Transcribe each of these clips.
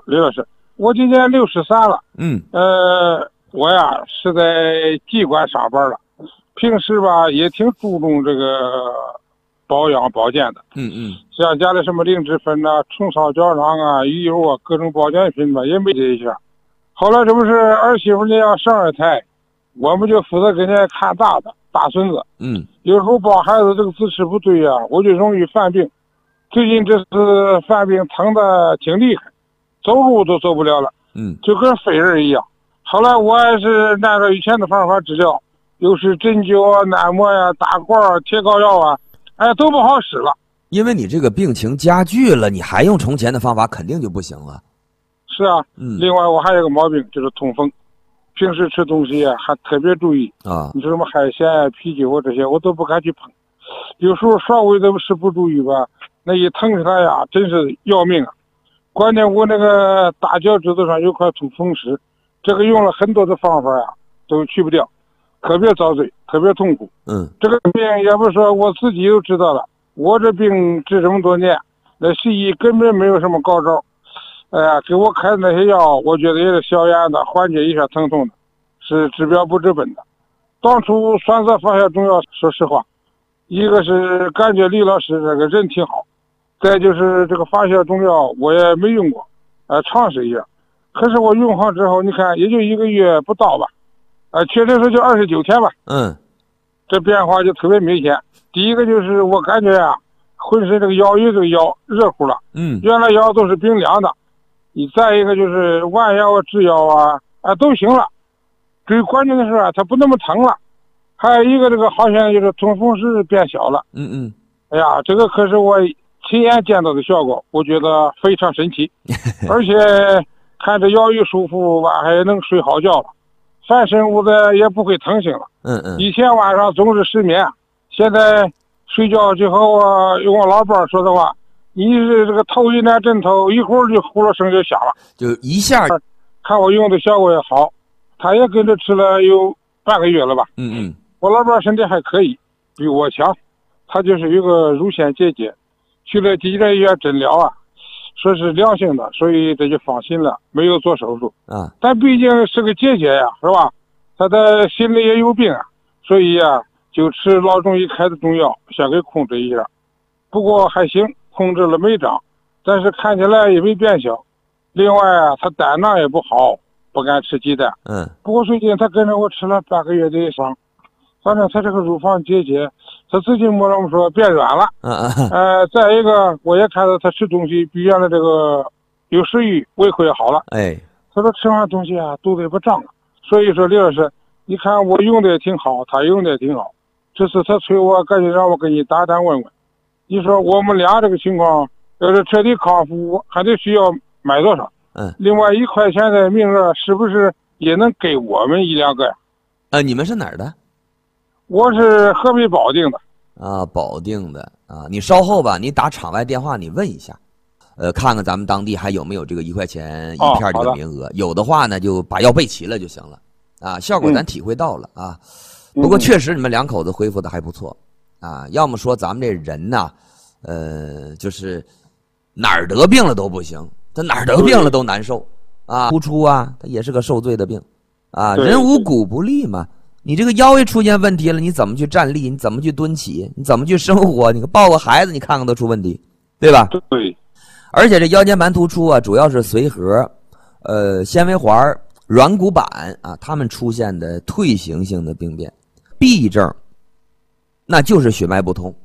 李老师，我今年63了。我呀是在机关上班了，平时吧也挺注重这个保养保健的。像家里什么灵芝粉啊、虫草胶囊啊、鱼油啊，各种保健品吧也没这一下。后来这不是儿媳妇家要生2胎，我们就负责给人家看大孙子。有时候抱孩子这个姿势不对呀，我就容易犯病。最近这次犯病疼的挺厉害，走路都走不了了。就跟废人一样。后来我还是按照以前的方法治疗，又是针灸啊、按摩呀、打罐啊、贴膏药啊，都不好使了。 因为你这个病情加剧了，你还用从前的方法肯定就不行了。 是啊。另外我还有个毛病，就是痛风，平时吃东西啊还特别注意啊。你说什么海鲜啊、啤酒啊这些我都不敢去碰，有时候稍微的是不注意吧，那一疼起来呀真是要命啊。关键我那个大脚趾头上有块痛风石，这个用了很多的方法呀都去不掉，特别遭罪，特别痛苦。这个病也不是说我自己都知道了，我这病治这么多年，那西医根本没有什么高招。给我开的那些药，我觉得也是消炎的，缓解一下疼痛的，是治标不治本的。当初选择发酵中药，说实话，一个是感觉李老师这个人挺好，再就是这个发酵中药我也没用过，尝试一下。可是我用上之后，你看也就1个月不到吧，确实是就29天吧。这变化就特别明显。第一个就是我感觉啊，浑身这个腰有这个腰热乎了。原来腰都是冰凉的。你再一个就是弯腰啊、直腰啊，都行了。最关键的是啊，它不那么疼了。还有一个这个好像就是痛风石变小了。哎呀，这个可是我亲眼见到的效果，我觉得非常神奇。而且看着腰一舒服吧，还能睡好觉了，翻身屋子也不会疼醒了。以前晚上总是失眠，现在睡觉就和用我老伴说的话，你是这个头一点枕头，一会儿就呼噜声就响了， 就一下。 看我用的效果也好，他也跟着吃了有半个月了吧。我老伴身体还可以，比我强。他就是有个乳腺结节，去了急诊医院诊疗啊，说是良性的，所以这就放心了，没有做手术但毕竟是个结节呀，是吧？他的心里也有病啊，所以啊，就吃老中医开的中药，先给控制一下。不过还行，控制了没长，但是看起来也没变小。另外啊，他胆囊也不好，不敢吃鸡蛋。不过最近他跟着我吃了半个月的伤，反正他这个乳房结节，他自己摸着说变软了。再一个我也看到他吃东西比原来这个有食欲，胃口也好了。他说吃完东西啊，肚子也不胀了。所以说李老师，你看我用的也挺好，他用的也挺好。这次他催我，赶紧让我给你打单问问。你说我们俩这个情况，要是彻底康复，还得需要买多少？另外1块钱的名额是不是也能给我们1、2个呀？ 你们是哪儿的？ 我是河北保定的。 保定的啊，你稍后吧，你打场外电话，你问一下，看看咱们当地还有没有这个1块钱1片这个名额。有的话呢，就把药备齐了就行了。效果咱体会到了啊。不过确实你们2口子恢复的还不错啊。要么说咱们这人呐，就是哪儿得病了都不行。他哪儿得病了都难受啊，突出啊，他也是个受罪的病啊。人无骨不立嘛，你这个腰一出现问题了，你怎么去站立？你怎么去蹲起？你怎么去生活？你抱个孩子，你看看都出问题，对吧？ 对。 而且这腰间盘突出啊，主要是髓核、纤维环、软骨板啊，它们出现的退行性的病变。痹症，那就是血脉不通。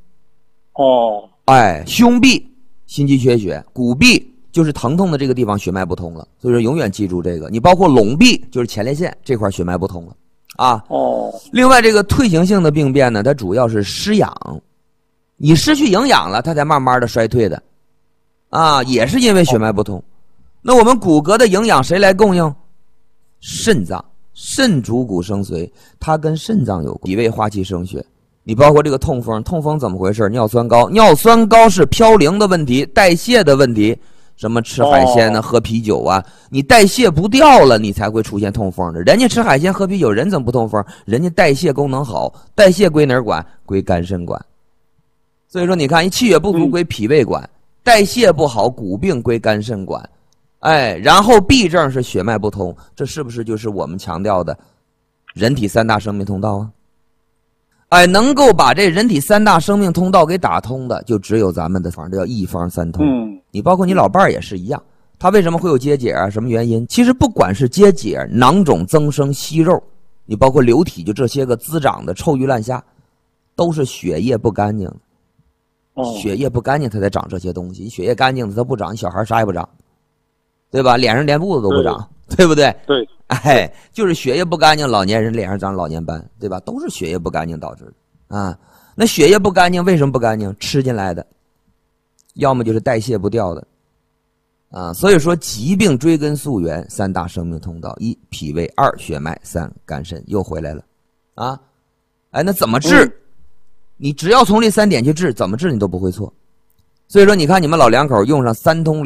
胸痹，心肌缺血；骨痹。就是疼痛的这个地方血脉不通了，所以说永远记住这个。你包括拢痹，就是前列腺这块血脉不通了啊。另外这个退行性的病变呢，它主要是失氧，你失去营养了，它才慢慢的衰退的啊，也是因为血脉不通。那我们骨骼的营养谁来供应？肾脏，肾主骨生髓，它跟肾脏有关，脾胃化气生血。你包括这个痛风，痛风怎么回事？尿酸高，尿酸高是嘌呤的问题，代谢的问题。什么吃海鲜呢，喝啤酒啊，你代谢不掉了，你才会出现痛风的。人家吃海鲜喝啤酒，人怎么不痛风？人家代谢功能好，代谢归哪儿管？归肝肾管。所以说你看，一气血不足归脾胃管，代谢不好骨病归肝肾管， 哎，然后 B 症是血脉不通，这是不是就是我们强调的人体三大生命通道啊？哎，能够把这人体三大生命通道给打通的，就只有咱们的方，这叫一方三通。你包括你老伴儿也是一样，他为什么会有结节啊？什么原因？其实不管是结节、囊肿增生、息肉，你包括流体，就这些个滋长的臭鱼烂虾，都是血液不干净。血液不干净，它才长这些东西。你血液干净的，它不长，你小孩啥也不长，对吧？脸上连痦子都不长，对不对？ 对。 哎，就是血液不干净，老年人脸上长老年斑，对吧？都是血液不干净导致的啊。那血液不干净，为什么不干净？吃进来的，要么就是代谢不掉的啊。所以说，疾病追根溯源，三大生命通道：一脾胃，二血脉，三肝肾，又回来了啊。哎，那怎么治？你只要从这3点去治，怎么治你都不会错。所以说，你看你们老两口用上3通